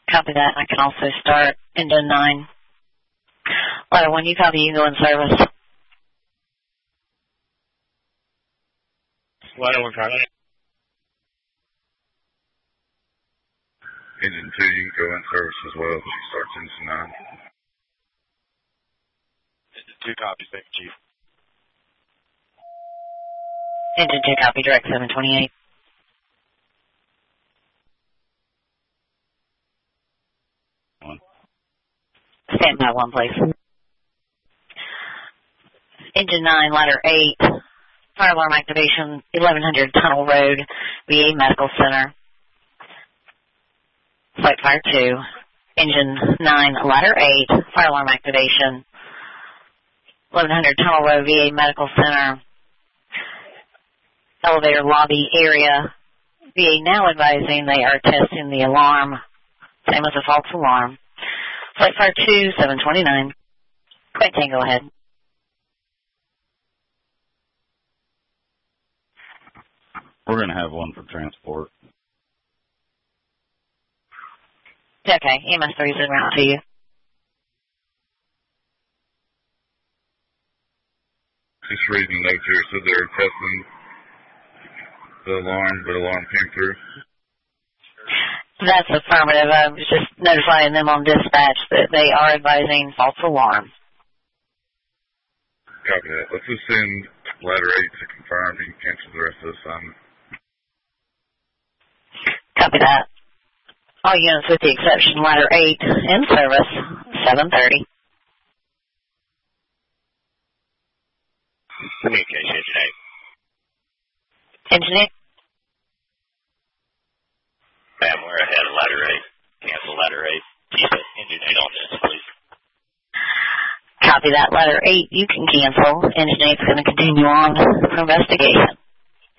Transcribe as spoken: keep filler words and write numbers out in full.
Copy that. I can also start engine nine. Ladder one, you copy, you go in service. Ladder one, copy. Engine two, you can go in service as well. She starts engine nine. Engine two, copy. Thank you, Chief. Engine two, copy. Direct seven twenty-eight. One. Stand by one, please. Engine nine, ladder eight. Fire alarm activation, eleven hundred Tunnel Road, V A Medical Center. Flight Fire two. Engine nine, ladder eight. Fire alarm activation, eleven hundred Tunnel Road, V A Medical Center. Elevator lobby area. V A now advising they are testing the alarm. Same as a false alarm. Flight Fire two, seven twenty-nine. Quite Tango ahead. We're going to have one for transport. Okay, E M S three is en route to you. Just reading notes here, so they're testing the alarm, but alarm came through. That's affirmative. I was just notifying them on dispatch that they are advising false alarm. Copy that. Let's assume ladder eight to confirm. You can cancel the rest of the assignment. Copy that. All units with the exception ladder eight in service, seven thirty. Communication, engine eight. Engine eight? Ma'am, we're ahead of ladder eight. Cancel ladder eight. Keep it engine eight on this, please. Copy that. Ladder eight, you can cancel. Engine eight's going to continue on for investigation.